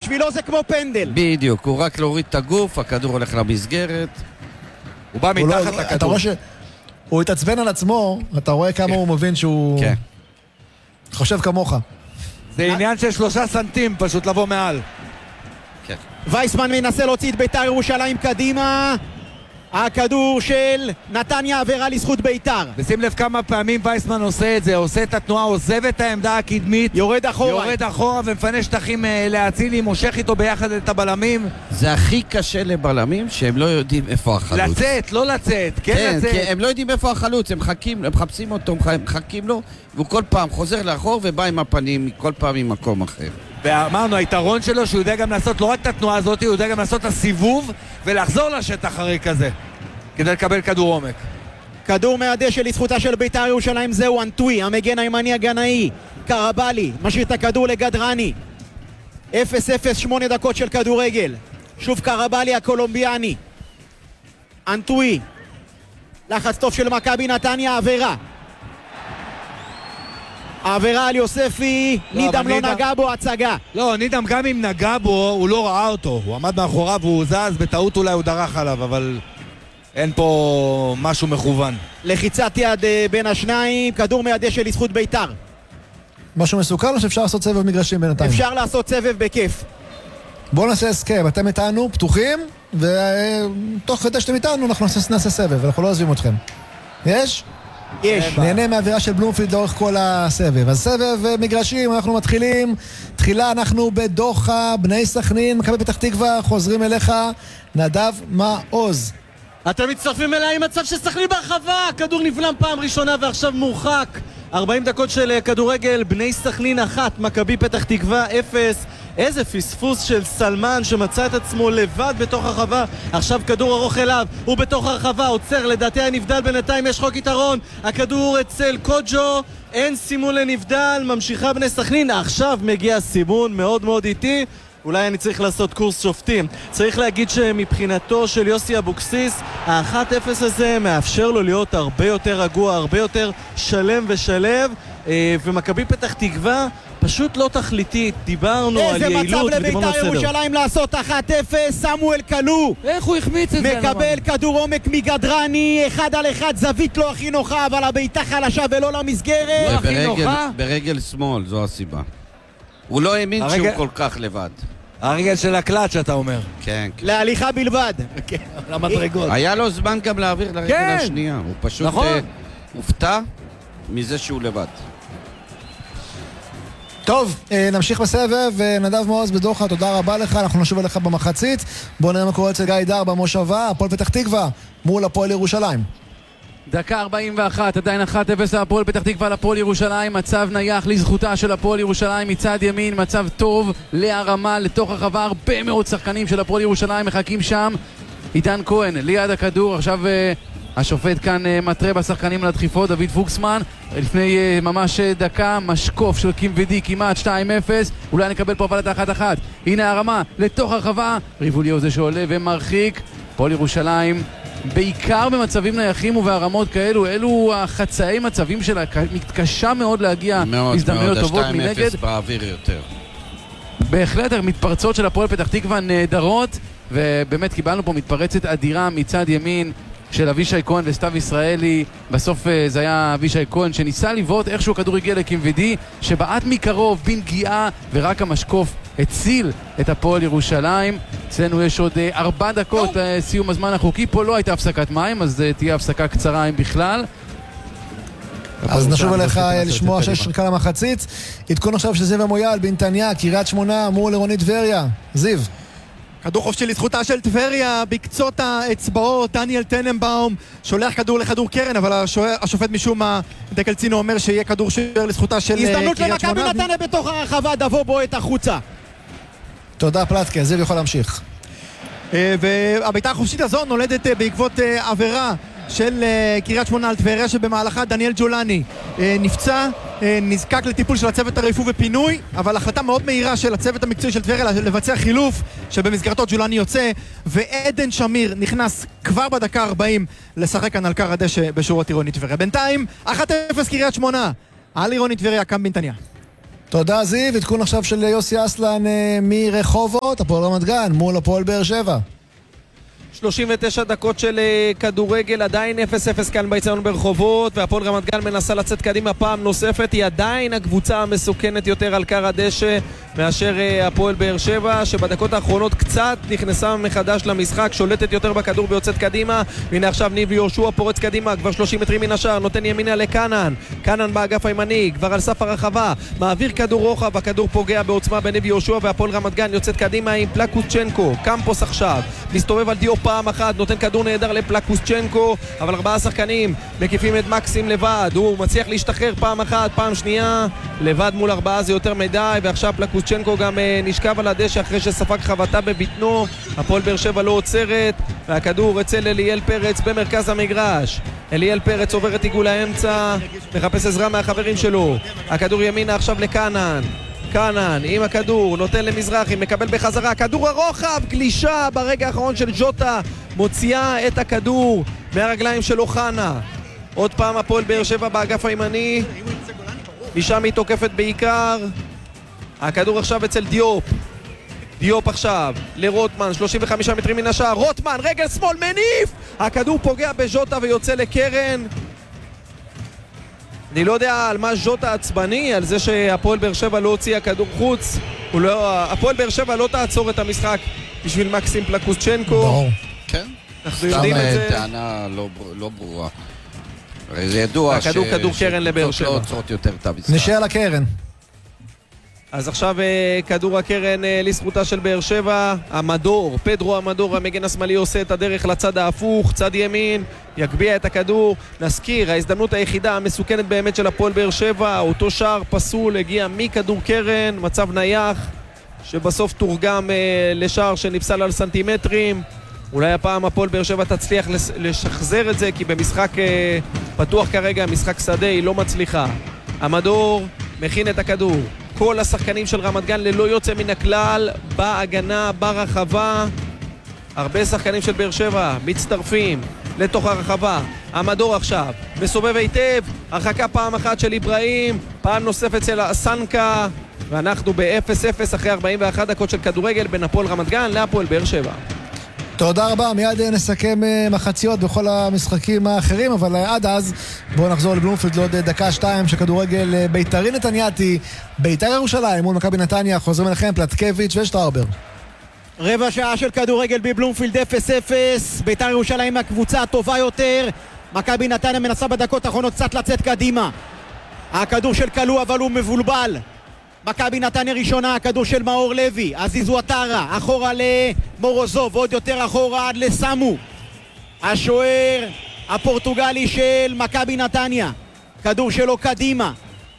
בשבילו זה כמו פנדל. בדיוק, הוא רק להוריד את הגוף, הכדור הולך למסגרת. הוא בא מתחת לכדור. אתה רואה שהוא התעצבן על עצמו, אתה רואה כמה הוא מבין שהוא חושב כמוך. זה עניין של 3 סנטים פשוט לבוא מעל. וייסמן מנסה להוציא את ביתר ירושלים קדימה. הכדור של נתניה עבירה לזכות ביתר. ושים לב כמה פעמים וייסמן עושה את זה, עושה את התנועה, עוזב את העמדה הקדמית, יורד אחורה ומפנה שטחים להצילי, מושך איתו ביחד את הבלמים. זה הכי קשה לבלמים שהם לא יודעים איפה החלוץ. לצאת, לא לצאת, כן, לצאת. כי הם לא יודעים איפה החלוץ, הם מחפשים אותו, מחכים לו, והוא כל פעם חוזר לאחור ובא עם הפנים, כל פעם עם מקום אחר. ואמרנו, היתרון שלו שהוא יודע גם לעשות לא רק את התנועה הזאת, הוא יודע גם לעשות את הסיבוב ולחזור לשטח הרי כזה כדי לקבל כדור עומק. כדור מהדשא לזכותה של ביתר ירושלים, זהו אנטוי, המגן הימני הגנאי. קרבלי משאיר את הכדור לגדרני. 0-0, 8 דקות של כדורגל. שוב קרבלי הקולומביאני. אנטוי, לחץ טוב של מכבי נתניה, עבירה. העבירה על יוספי, נידם לא נגע בו, הצגה. לא, נידם גם אם נגע בו, הוא לא ראה אותו. הוא עמד מאחוריו והוא זז, בטעות אולי הוא דרך עליו, אבל אין פה משהו מכוון. לחיצת יד בין השניים, כדור מהדשא לזכות ביתר. משהו מסוכן או שאפשר לעשות סבב מגרשים בינתיים? אפשר לעשות סבב בכיף. בואו נעשה הסכם, אתם איתנו, פתוחים, ותוך כדי שאתם איתנו אנחנו נעשה סבב, אנחנו לא עוזבים אתכם. יש? יש. נהנה מהאווירה של בלומפילד לאורך כל הסבב. אז סבב מגרשים, אנחנו מתחילים. תחילה אנחנו בדוחה, בני סכנין, מכבי פתח תקווה, חוזרים אליך, נדב מעוז. אתם מצטרפים אליי עם מצב שסכנין ברחבה, כדור נבלם פעם ראשונה ועכשיו מורחק. 40 דקות של כדורגל, בני סכנין 1, מכבי פתח תקווה 0. איזה פספוס של סלמן שמצא את עצמו לבד בתוך הרחבה. עכשיו כדור ארוך אליו, הוא בתוך הרחבה, עוצר, לדעתי הנבדל בינתיים, יש חוק יתרון. הכדור אצל קוג'ו, אין סימון לנבדל, ממשיכה בני סכנין. עכשיו מגיע סימון מאוד מאוד איטי. אולי אני צריך לעשות קורס שופטים. צריך להגיד שמבחינתו של יוסי אבוקסיס, ה-1-0 הזה מאפשר לו להיות הרבה יותר רגוע, הרבה יותר שלם ושלב, ומכבי פתח תקווה פשוט לא תחליטית. דיברנו על יעילות. איזה מצב לביתר ירושלים לעשות 1-0, סמואל קלו. איך הוא החמיץ את זה? מקבל כדור עומק מגדרני, 1-1, זווית לא הכי נוחה, אבל הביתה חלשה ולא למסגרת. ברגל שמאל, זו הסיבה. הוא לא האמין שהוא כל כך לבד. הרגל של הקלאץ' אתה אומר. כן. להליכה בלבד. למדרגות. היה לו זמן גם להעביר לרגל השנייה. הוא פשוט הופתע מזה שהוא לבד. טוב, נמשיך בסבב. נדב מעוז בדוחה, תודה רבה לך, אנחנו נשוב אליך במחצית. בואו נראה מה קורה אצל גיא דר במושבה, הפועל פתח תקווה מול הפועל ירושלים. דקה 41, עדיין 1-0 להפועל פתח תקווה לפועל ירושלים. מצב נייח לזכותה של הפועל ירושלים מצד ימין, מצב טוב להרמה לתוך הרחבה. הרבה מאוד שחקנים של הפועל ירושלים מחכים שם. עידן כהן ליד הכדור, עכשיו השופט כאן מטרה בשחקנים על הדחיפות. דוד פוקסמן לפני ממש דקה, משקוף של קים ודי כמעט 2-0, אולי נקבל פה אבל את 1-1. הנה הרמה לתוך הרחבה, ריבוליו זה שעולה ומרחיק. הפועל ירושלים בעיקר במצבים נייחים ובהרמות כאלו, אלו החצאי מצבים שלה, מתקשה מאוד להגיע הזדמנויות טובות מנגד. 2-0 באוויר יותר. בהחלט מתפרצות של הפועל פתח תקווה נהדרות, ובאמת קיבלנו פה מתפרצת אדירה מצד ימין של אבישי כהן וסתיו ישראלי. בסוף זה היה אבישי כהן שניסה לבעוט, איכשהו הכדור הגיע לקים ודי שבעט מקרוב בנגיעה, ורק המשקוף הציל את הפועל ירושלים. אצלנו יש עוד 4 דקות לסיום הזמן החוקי. פה לא הייתה הפסקת מים, אז תהיה הפסקה קצרה אם בכלל. אז נשוב אליך לשמוע שיש רקע למחצית. עדכון עכשיו של זיו המויאל בנתניה, קריית שמונה מול עירונית טבריה. זיו. כדור חופשי לזכותה של טבריה, בקצות האצבעות, דניאל טננבאום שולח כדור לכדור קרן, אבל השופט משום מה, דקלצינו אומר שיהיה כדור שוער לזכותה של קריית שמונה. הזדמנות למכבי נתניה בתוך הרחבה, דבו בועט החוצה. תודה פלטקה, זיו יכול להמשיך. והביתה החופשית הזו נולדת בעקבות עבירה של קריית שמונה על טבריה, שבמהלכה דניאל ג'ולני נפצע, נזקק לטיפול של הצוות הרפואי ופינוי, אבל החלטה מאוד מהירה של הצוות המקצועי של טבריה לבצע חילוף שבמסגרתו ג'ולני יוצא, ועדן שמיר נכנס כבר בדקה 40 לשחק כאן על קר הדשא בשורות עירונית טבריה. בינתיים 1-0 קריית שמונה על עירונית טבריה, כאן בנתניה. תודה זיו, עדכון עכשיו של יוסי אסלן מרחובות, הפועל רמת גן מול הפועל באר שבע. 39 דקות של כדורגל, עדיין 0-0 כאן באיצטדיון ברחובות, והפועל רמת גן מנסה לצאת קדימה פעם נוספת. היא עדיין הקבוצה המסוכנת יותר על קר הדשא מאשר הפועל באר שבע, שבדקות האחרונות קצת נכנסה מחדש למשחק, שולטת יותר בכדור ויוצאת קדימה. והנה עכשיו ניב יהושע פורץ קדימה, כבר 30 מטרים מן השער, נותן ימינה לקנן, קנן באגף הימני, כבר על סף הרחבה, מעביר כדור רוחב, הכדור פוגע בעוצמה בניב יהושע, והפועל רמת גן יוצאת קדימה עם פלקוצ'נקו. קמפוס עכשיו מסתובב על דיו פעם אחת, נותן כדור נהדר לפלקוצ'נקו, אבל 4 שחקנים מקיפים את מקסים לבד, הוא מצליח להשתחרר פעם אחת, פעם שנייה, לבד מול 4 זה יותר מדי, ועכשיו פלקוצ'נקו גם נשכב על הדשא אחרי שספג חבטה בבטנו. הפועל באר שבע לא עוצרת, והכדור אצל אליאל פרץ במרכז המגרש. אליאל פרץ עובר את עיגול האמצע, מחפש עזרה מהחברים שלו, הכדור ימינה עכשיו לקנן, קנן עם הכדור, נותן למזרחי, מקבל בחזרה, כדור הרוחב, גלישה ברגע האחרון של ג'וטה, מוציאה את הכדור מהרגליים של אוחנה. עוד פעם הפועל באר שבע באגף הימני, משם היא תוקפת בעיקר. הכדור עכשיו אצל דיופ, דיופ עכשיו לרוטמן, 35 מטרים מן השער, רוטמן רגל שמאל מניף, הכדור פוגע בז'וטה ויוצא לקרן. אני לא יודע על מה ז'וטה עצבני, על זה שהפועל באר שבע לא הוציאה כדור חוץ. הפועל באר שבע לא תעצור את המשחק בשביל מקסים פלקוצ'נקו. כן, אנחנו יודעים את זה. טענה לא ברורה. הרי זה ידוע הכדור כדור קרן לבאר שבע. לא עוצרות יותר את המשחק. נשאר לקרן. אז עכשיו כדור הקרן לזכותה של באר שבע. המדור, פדרו המדור, המגן השמאלי, עושה את הדרך לצד ההפוך, צד ימין, יגביע את הכדור. נזכיר, ההזדמנות היחידה המסוכנת באמת של הפועל באר שבע, אותו שער פסול הגיע מכדור קרן, מצב נייח שבסוף תורגם לשער שנפסל על סנטימטרים. אולי הפעם הפועל באר שבע תצליח לשחזר את זה, כי במשחק פתוח כרגע, משחק שדה, היא לא מצליחה. המדור מכין את הכדור, כל השחקנים של רמת גן ללא יוצא מן הכלל בהגנה, ברחבה. הרבה שחקנים של באר שבע מצטרפים לתוך הרחבה. המדור עכשיו מסובב היטב, הרחקה פעם אחת של איברהים, פעם נוספת של הסנקה, ואנחנו ב-0-0 אחרי 41 דקות של כדורגל בין הפועל רמת גן להפועל באר שבע. תודה רבה, מיד נסכם מחציות בכל המשחקים האחרים, אבל עד אז בואו נחזור לבלומפילד לעוד דקה-שתיים של כדורגל בית"רי נתניאתי, בית"ר ירושלים מול מכבי נתניה, חוזרים אליכם פלטקביץ' ושטראובר. רבע שעה של כדורגל בבלומפילד 0-0, בית"ר ירושלים הקבוצה הטובה יותר, מכבי נתניה מנסה בדקות האחרונות קצת לצאת קדימה, הכדור של קלו אבל הוא מבולבל. מכבי נתניה ראשונה, הכדור של מאור לוי, עזיז וטרה, אחורה למורוזוב, עוד יותר אחורה עד לסמו, השוער הפורטוגלי של מכבי נתניה, כדור שלו קדימה,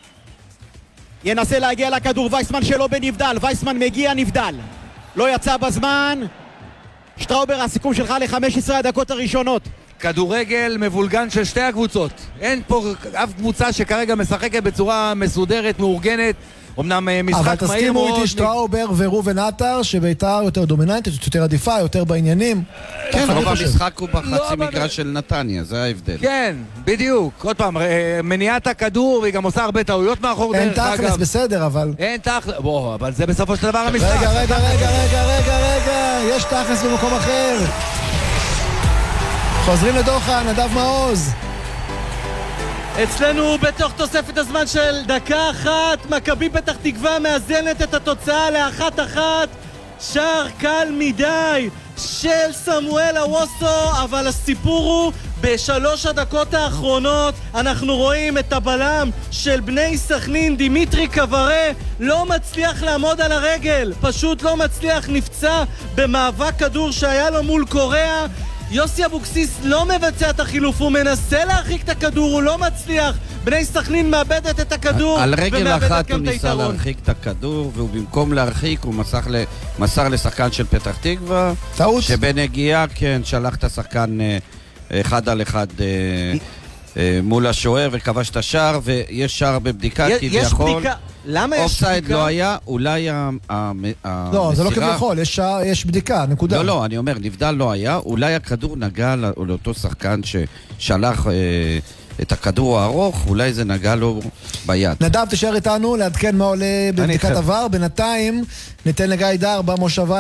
ינסה להגיע לכדור, וייסמן שלו בנבדל, וייסמן מגיע, נבדל לא יצא בזמן. שטראובר, הסיכום שלך ל-15 הדקות הראשונות. כדורגל מבולגן של שתי הקבוצות, אין פה אף קבוצה שכרגע משחקת בצורה מסודרת, מאורגנת, אמנם משחק מהיר מאוד. אבל תסכימו איתי שטראובר ורובן עטר שבית"ר יותר דומיננטית, יותר עדיפה, יותר בעניינים. כן, רוב המשחק הוא בחצי מגרש של נתניה, זה ההבדל. כן, בדיוק. עוד פעם, מניעת הכדור, והיא גם עושה הרבה טעויות מאחור דרך אגב. אין תכלס, בסדר, אבל... אין תכלס, בוא, אבל זה בסופו של דבר המשחק. רגע, יש תכלס במקום אחר. חוזרים לדוחה, נדב מעוז. אצלנו בתוך תוספת הזמן של דקה אחת, מכבי פתח תקווה מאזנת את התוצאה ל1-1, שער קל מדי של סמואל אווסו, אבל הסיפור הוא בשלוש הדקות האחרונות אנחנו רואים את הבלם של בני סכנין דימיטרי קברה לא מצליח לעמוד על הרגל, פשוט לא מצליח, נפצע במאבק כדור שהיה לו מול קוריאה. יוסי אבוקסיס לא מבצע את החילוף, הוא מנסה להרחיק את הכדור, הוא לא מצליח, בני סכנין מאבדת את הכדור על רגל אחת הוא גם ניסה להרחיק את הכדור, והוא במקום להרחיק הוא מסר לשחקן של פתח תקווה, טעות שבנגיעה כן שלח את השחקן אחד על אחד מול השוער וכבש את השער, ויש שער בבדיקה כביכול. יש בדיקה, למה יש בדיקה? אופסייד לא היה, אולי לא, זה לא כביכול, יש בדיקה, נקודה. לא, אני אומר, נבדל לא היה, אולי הכדור נגע לאותו שחקן ששלח את הכדור הארוך, אולי זה נגע לו ביד. נדב, תשאר איתנו, לעדכן מה עולה בבדיקת עבר. בינתיים ניתן לגיא דר במושבה